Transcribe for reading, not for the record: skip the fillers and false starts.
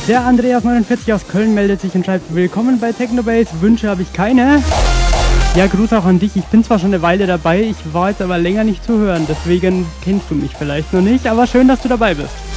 Der Andreas49 aus Köln meldet sich und schreibt: Willkommen bei Technobase, Wünsche habe ich keine. Ja, Gruß auch an dich. Ich bin zwar schon eine Weile dabei, ich war jetzt aber länger nicht zu hören, deswegen kennst du mich vielleicht noch nicht, aber schön, dass du dabei bist.